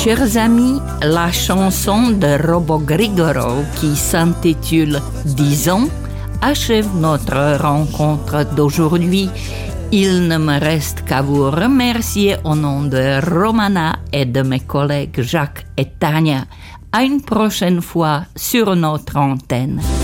Chers amis, la chanson de Robo Grigorov qui s'intitule « Disons » achève notre rencontre d'aujourd'hui. Il ne me reste qu'à vous remercier au nom de Romana et de mes collègues Jacques et Tania. À une prochaine fois sur notre antenne.